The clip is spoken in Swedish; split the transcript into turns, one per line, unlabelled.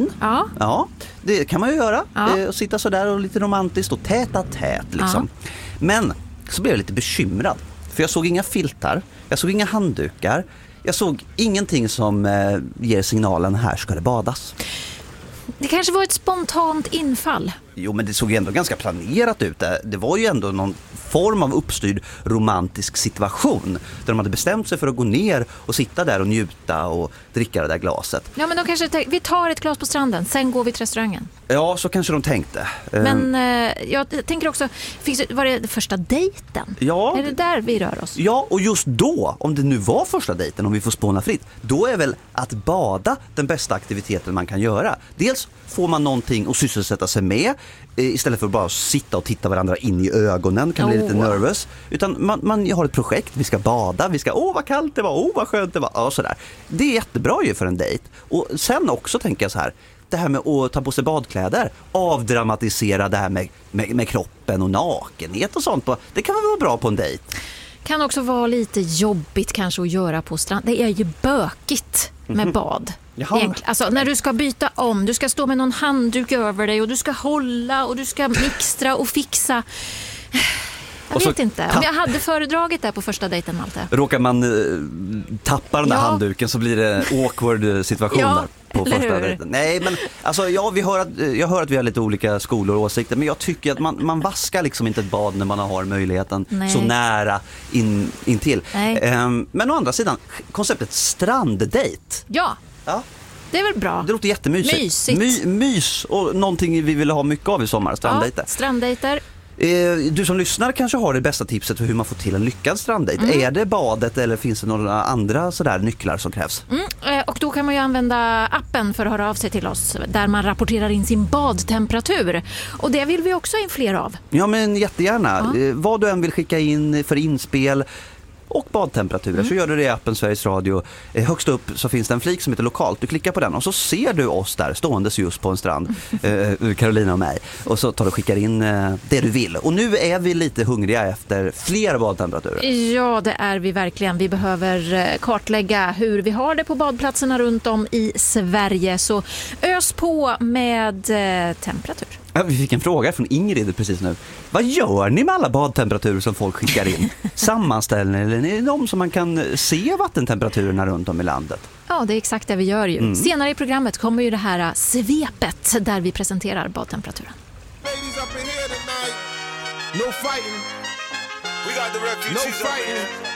vin. Ja, det kan man ju göra. Och sitta så där och lite romantiskt och täta tät liksom. Men så blev jag lite bekymrad. För jag såg inga filtar, jag såg inga handdukar. Jag såg ingenting som ger signalen här ska det badas.
Det kanske var ett spontant infall.
Jo, men det såg ju ändå ganska planerat ut. Det var ju ändå någon form av uppstyrd romantisk situation där de hade bestämt sig för att gå ner och sitta där och njuta och dricka det där glaset.
Ja, men de kanske vi tar ett glas på stranden, sen går vi till restaurangen.
Ja, så kanske de tänkte.
Men jag tänker också, var det första dejten?
Ja.
Är det där vi rör oss?
Ja, och just då, om det nu var första dejten, om vi får spåna fritt, då är väl att bada den bästa aktiviteten man kan göra. Dels får man någonting att sysselsätta sig med istället för att bara sitta och titta varandra in i ögonen, kan bli lite nervös. Utan man har ett projekt, vi ska bada, vi ska, vad kallt det var, vad skönt det var, och sådär. Det är jättebra ju för en dejt. Och sen också tänker jag så här, det här med att ta på sig badkläder, avdramatisera det här med kroppen och nakenhet och sånt. Det kan väl vara bra på en dejt.
Kan också vara lite jobbigt kanske att göra på strand. Det är ju bökigt med bad. Alltså när du ska byta om, du ska stå med någon handduk över dig och du ska hålla och du ska mixtra och fixa. Jag vet inte. Om jag hade föredragit det på första dejten, Malte.
Råkar man tappa den där handduken så blir det awkward situationer på första dejten. Nej, men alltså, jag hör att vi har lite olika skolor och åsikter, men jag tycker att man vaskar liksom inte ett bad när man har möjligheten så nära intill. Men å andra sidan, konceptet stranddejt.
Ja. Det är väl bra.
Det låter jättemysigt.
Mysigt.
Mys och någonting vi vill ha mycket av i sommar, stranddejter.
Stranddejter.
Du som lyssnar kanske har det bästa tipset för hur man får till en lyckad stranddejt. Är det badet eller finns det några andra sådär nycklar som krävs?
Och då kan man ju använda appen för att höra av sig till oss där man rapporterar in sin badtemperatur. Och det vill vi också ha in fler av. Ja, men jättegärna. Vad du än vill skicka in för inspel och badtemperaturer så gör du det i appen Sveriges Radio. Högst upp så finns det en flik som heter lokalt. Du klickar på den och så ser du oss där ståendes just på en strand, Carolina och mig. Och så tar du och skickar in det du vill. Och nu är vi lite hungriga efter fler badtemperaturer. Ja, det är vi verkligen. Vi behöver kartlägga hur vi har det på badplatserna runt om i Sverige. Så ös på med temperatur. Vi fick en fråga från Ingrid precis nu. Vad gör ni med alla badtemperaturer som folk skickar in? Sammanställningar eller är det de som man kan se vattentemperaturerna runt om i landet? Ja, det är exakt det vi gör ju. Senare i programmet kommer ju det här svepet där vi presenterar badtemperaturen.
No fighting. We got the refugees. No fighting.